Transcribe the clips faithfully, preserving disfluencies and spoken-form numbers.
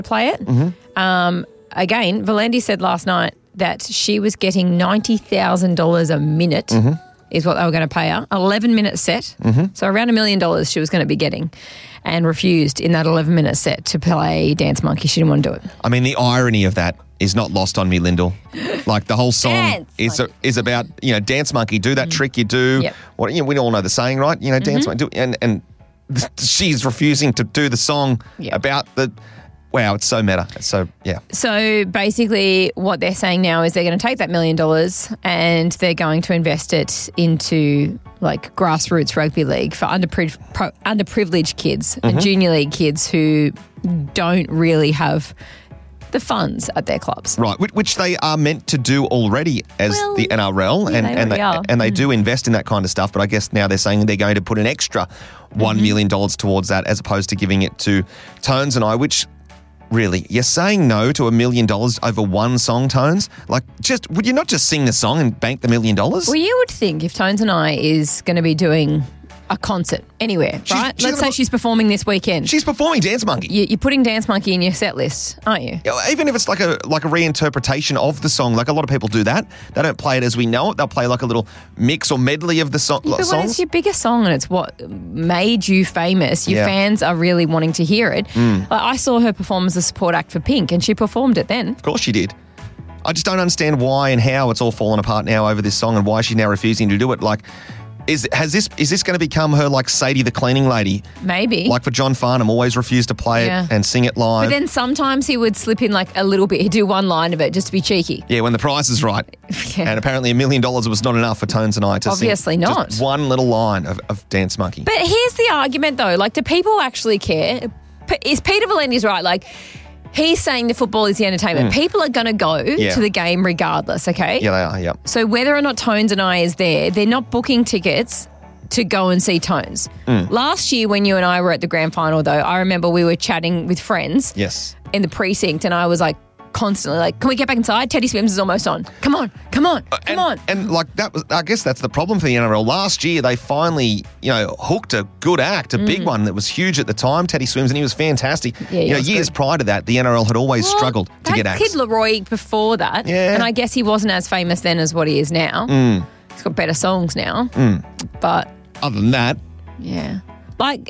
play it. Mm-hmm. Um, again, Valendi said last night that she was getting ninety thousand dollars a minute mm-hmm. is what they were going to pay her. eleven-minute set. Mm-hmm. So around a million dollars she was going to be getting, and refused in that eleven-minute set to play Dance Monkey. She didn't want to do it. I mean, the irony of that is not lost on me, Lyndall. Like, the whole song Dance is a, is about, you know, Dance Monkey, do that mm. trick you do. Yep. What, you know, we all know the saying, right? You know, Dance mm-hmm. Monkey. Do, and, and she's refusing to do the song yep. about the... Wow, it's so meta. It's so, yeah. So basically what they're saying now is they're going to take that million dollars and they're going to invest it into like grassroots rugby league for underpri- pro- underprivileged kids mm-hmm. and junior league kids who don't really have the funds at their clubs. Right, which they are meant to do already as well, the N R L, yeah, and, they and, they, are. and they mm. do invest in that kind of stuff, but I guess now they're saying they're going to put an extra one mm-hmm. million dollars towards that as opposed to giving it to Tones and I, which... Really, you're saying no to a million dollars over one song, Tones? Like, just would you not just sing the song and bank the million dollars? Well, you would think if Tones and I is going to be doing a concert anywhere, she's, right? she's Let's say gonna, she's performing this weekend. She's performing Dance Monkey. You, you're putting Dance Monkey in your set list, aren't you? Even if it's like a like a reinterpretation of the song, like a lot of people do that. They don't play it as we know it. They'll play like a little mix or medley of the so- yeah, but songs. when it's your biggest song and it's what made you famous, your yeah. fans are really wanting to hear it. Mm. Like, I saw her perform as a support act for Pink and she performed it then. Of course she did. I just don't understand why and how it's all fallen apart now over this song and why she's now refusing to do it. Like, is has this is this going to become her like Sadie the cleaning lady? Maybe. Like for John Farnham, always refused to play yeah. it and sing it live. But then sometimes he would slip in like a little bit. He'd do one line of it just to be cheeky. Yeah, when the price is right. yeah. And apparently a million dollars was not enough for Tones and I to Obviously sing not. just one little line of, of Dance Monkey. But here's the argument though. Like, do people actually care? P- Is Peter Valendi's right? Like, he's saying the football is the entertainment. Mm. People are going to go yeah. to the game regardless, okay? Yeah, they are, yeah. So whether or not Tones and I is there, they're not booking tickets to go and see Tones. Mm. Last year when you and I were at the grand final though, I remember we were chatting with friends yes. in the precinct and I was like constantly like, can we get back inside? Teddy Swims is almost on. Come on, come on, come and, on. And like that was, I guess that's the problem for the N R L. Last year they finally, you know, hooked a good act, a mm. big one that was huge at the time, Teddy Swims, and he was fantastic. Yeah, you know, years good. prior to that, the N R L had always well, struggled to get acts. Kid Leroy before that, yeah. and I guess he wasn't as famous then as what he is now. Mm. He's got better songs now, mm. but other than that, yeah, like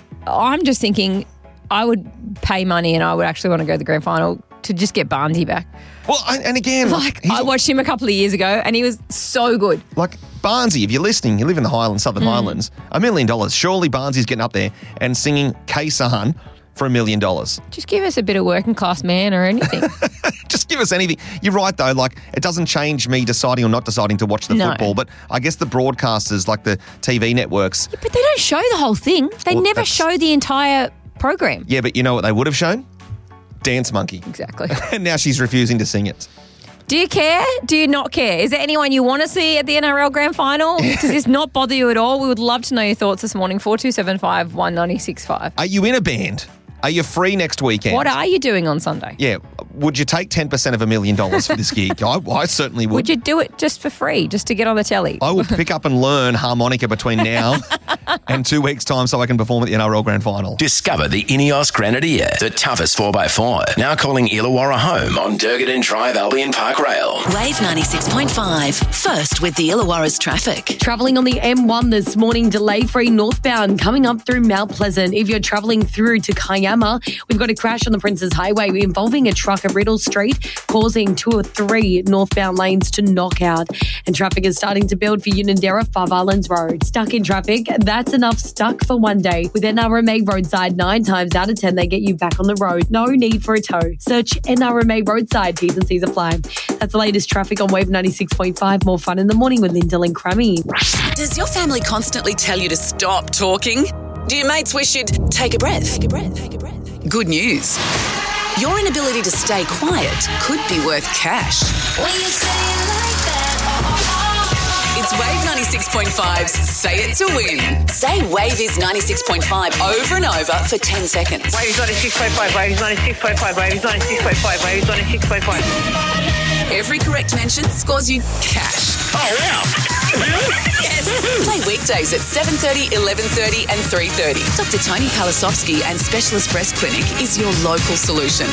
I'm just thinking, I would pay money and I would actually want to go to the grand final to just get Barnesy back. Well, and again, like I watched him a couple of years ago and he was so good. Like Barnesy, if you're listening, you live in the Highlands, Southern Mm. Highlands, a million dollars. Surely Barnesy's getting up there and singing K-San for a million dollars. Just give us a bit of working class man or anything. Just give us anything. You're right, though. Like, it doesn't change me deciding or not deciding to watch the No. football, but I guess the broadcasters, like the T V networks. Yeah, but they don't show the whole thing. They Well, never that's- show the entire program. Yeah, but you know what they would have shown? Dance Monkey. Exactly. And now she's refusing to sing it. Do you care? Do you not care? Is there anyone you want to see at the N R L Grand Final? Does this not bother you at all? We would love to know your thoughts this morning. four two seven five, one nine six five. Are you in a band? Are you free next weekend? What are you doing on Sunday? Yeah. Would you take ten percent of a million dollars for this gig? I, I certainly would. Would you do it just for free, just to get on the telly? I will pick up and learn harmonica between now and two weeks' time so I can perform at the N R L Grand Final. Discover the Ineos Grenadier, the toughest four by four. Now calling Illawarra home on Durgadin Drive, Albion Park Rail. Wave ninety-six point five. First with the Illawarra's traffic. Travelling on the M one this morning, delay-free northbound coming up through Mount Pleasant. If you're travelling through to Kiama, we've got a crash on the Princes Highway involving a truck at Riddle Street, causing two or three northbound lanes to knock out. And traffic is starting to build for Unanderra, Five Islands Road. Stuck in traffic? That's enough stuck for one day. With N R M A Roadside, nine times out of ten, they get you back on the road. No need for a tow. Search N R M A Roadside. T's and C's apply. That's the latest traffic on Wave ninety-six point five. More fun in the morning with Lyndall and Crummy. Does your family constantly tell you to stop talking? Do your mates wish you'd take a breath? Take a breath. Take a breath. Good news. Your inability to stay quiet could be worth cash. When you say it like that, oh, oh, oh. It's Wave ninety-six point five's Say It to Win. Say Wave is ninety-six point five over and over for ten seconds. Wave is ninety-six point five, Wave is ninety-six point five, Wave is ninety-six point five, Wave is ninety-six point five. Every correct mention scores you cash. Oh, wow. Yes. Play weekdays at seven thirty, eleven thirty and three thirty. Doctor Tony Palasovsky and Specialist Breast Clinic is your local solution.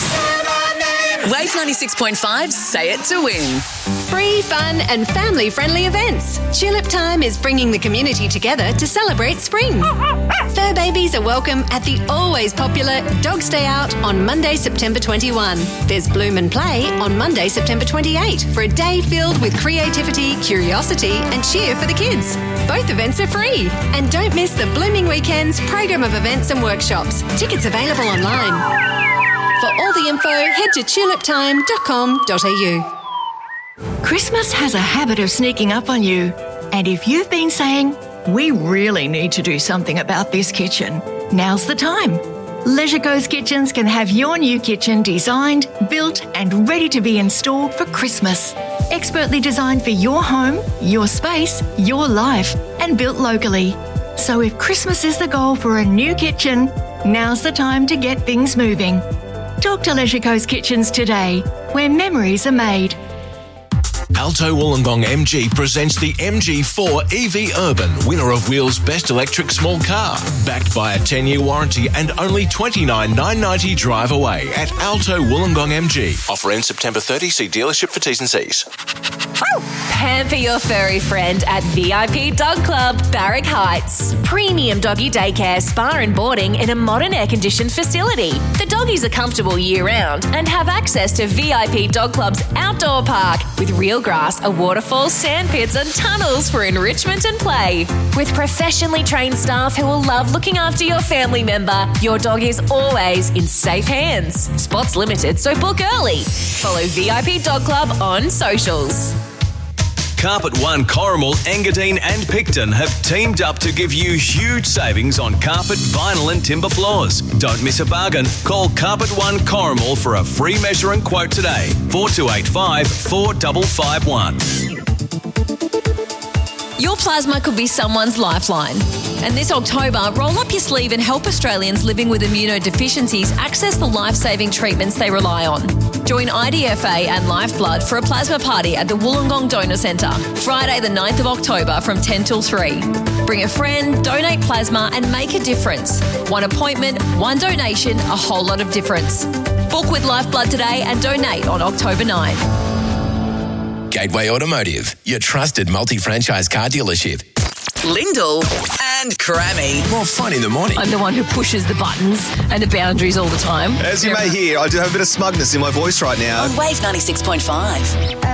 Wave ninety-six point five, say it to win. Free, fun and family-friendly events. Tulip Time is bringing the community together to celebrate spring. Fur babies are welcome at the always popular Dog Day Out on Monday, September twenty-first. There's Bloom and Play on Monday, September twenty-eighth for a day filled with creativity, curiosity and cheer for the kids. Both events are free. And don't miss the Blooming Weekends program of events and workshops. Tickets available online. For all the info, head to tulip time dot com dot a u. Christmas has a habit of sneaking up on you. And if you've been saying, we really need to do something about this kitchen, now's the time. Leisure Coast Kitchens can have your new kitchen designed, built and ready to be installed for Christmas. Expertly designed for your home, your space, your life and built locally. So if Christmas is the goal for a new kitchen, now's the time to get things moving. Talk to Leisure Coast Kitchens today, where memories are made. Alto Wollongong M G presents the M G four E V Urban, winner of Wheel's Best Electric Small Car. Backed by a ten-year warranty and only twenty-nine thousand nine hundred ninety drive away at Alto Wollongong M G. Offer ends September thirtieth. See dealership for T's and C's. Pamper your furry friend at V I P Dog Club, Barrack Heights. Premium doggy daycare, spa and boarding in a modern air-conditioned facility. The doggies are comfortable year-round and have access to V I P Dog Club's outdoor park with real grass, a waterfall, sand pits and tunnels for enrichment and play. With professionally trained staff who will love looking after your family member, your dog is always in safe hands. Spots limited, so book early. Follow V I P Dog Club on socials. Carpet One, Corrimal, Engadine and Picton have teamed up to give you huge savings on carpet, vinyl and timber floors. Don't miss a bargain. Call Carpet One Corrimal for a free measure and quote today. four two eight five, four five five one. Your plasma could be someone's lifeline. And this October, roll up your sleeve and help Australians living with immunodeficiencies access the life-saving treatments they rely on. Join I D F A and Lifeblood for a plasma party at the Wollongong Donor Centre, Friday the ninth of October from ten till three. Bring a friend, donate plasma and make a difference. One appointment, one donation, a whole lot of difference. Book with Lifeblood today and donate on October ninth. Gateway Automotive, your trusted multi-franchise car dealership. Lyndall and Crammy. More fun in the morning. I'm the one who pushes the buttons and the boundaries all the time. As you may hear, I do have a bit of smugness in my voice right now. On Wave ninety-six point five.